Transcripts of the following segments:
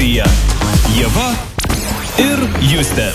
eteryje Ieva ir Justė.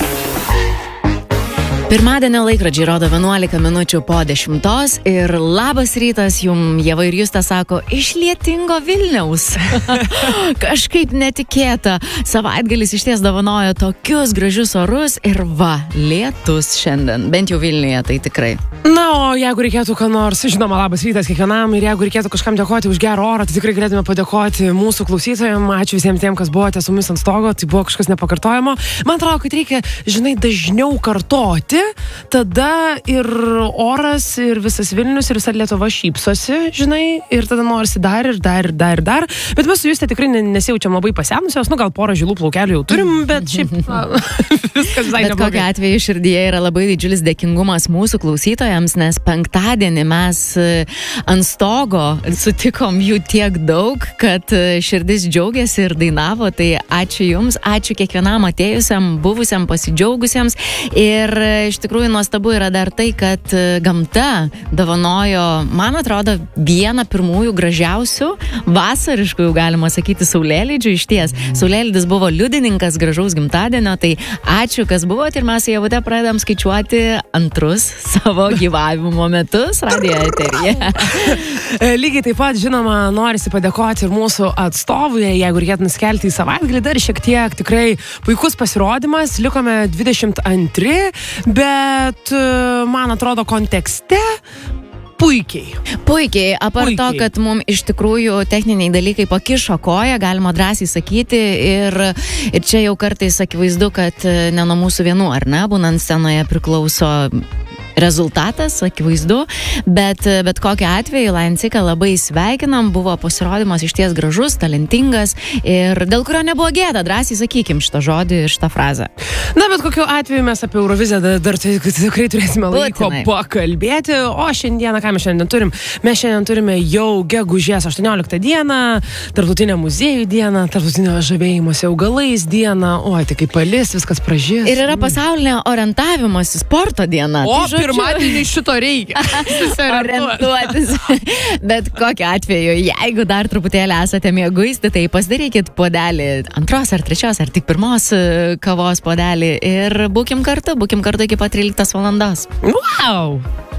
Pirmadienio laikrodžiai rodo 11 minučių po 10 ir labas rytas jum, Ieva ir Justė sako, iš lietingo Vilniaus. Kažkaip netikėta. Savaitgalis išties dovanojo tokius gražius orus ir va, lietus šiandien, bent jau Vilniuje, tai tikrai. Na, o jeigu reikėtų ką nors, žinoma, labas rytas kiekvienam ir jeigu reikėtų kažkam dėkoti už gerą orą, tai tikrai galėtume padėkoti mūsų klausytojams. Ačiū visiems tiem, kas buvote su mumis ant stogo, tai buvo kažkas nepakartojamo. Man atrodo, kad reikia, žinai, dažniau kartoti, tada ir oras, ir visas Vilnius, ir visa Lietuva šypsosi, žinai, ir tada norisi dar. Bet mes su Justė tikrai nesijaučiam labai pasenusios, nu gal porą žilų plaukelių jau turim, bet šiaip viskas visai neblogai. Bet kokiu atveju širdyje yra labai didžiulis dėkingumas mūsų klausytojams, nes penktadienį mes ant stogo sutikom jų tiek daug, kad širdis džiaugiasi ir dainavo, tai ačiū jums, ačiū kiekvienam atėjusiam, buvusiam, pasidžiaugusiems ir iš tikrųjų nuostabu yra dar tai, kad gamta dovanojo, man atrodo, vieną pirmųjų gražiausių vasariškų, jau galima sakyti, saulėlydžių išties. Saulėlydis buvo liudininkas gražaus gimtadienio, tai ačiū, kas buvote ir mes Ievute pradedam skaičiuoti antrus savo gyvavimo metus radijo eteryje. Lygiai taip pat, žinoma, norisi padėkoti ir mūsų atstovui, jeigu reikėtų nuskelti į savaitgalį, dar šiek tiek tikrai puikus pasirodymas, likome 22, bet man atrodo kontekste Puikiai. Apart to, kad mums iš tikrųjų techniniai dalykai pakišo koją, galima drąsiai sakyti ir čia jau kartais akivaizdu, kad ne nuo mūsų vienų, ar ne, būnant scenoje priklauso rezultatas, akivaizdu, bet kokiu atveju Lanciką labai sveikinam, buvo pasirodymas išties gražus, talentingas ir dėl kurio nebuvo gėda, drąsiai sakykim šitą žodį ir šitą frazę. Na, bet kokiu atveju mes apie Euroviziją dar tikrai turėsime laiko pakalbėti, o šiandieną, ką mes šiandien turim? Mes šiandien turime jau gegužės 18 dieną, tarptautinę muziejų dieną, tarptautinio žavėjimosi augalais dieną, oi, tai kaip palis, viskas pražės. Ir yra pasaulinė orientavimosi sporto diena. Pirmadienį šito reikia. Orientuotis. Bet kokiu atveju, jeigu dar truputėlį esate mieguisti, tai pasidarykit puodelį, antros ar trečios, ar tik pirmos kavos puodelį ir būkim kartu iki pat 13 valandos. Wow!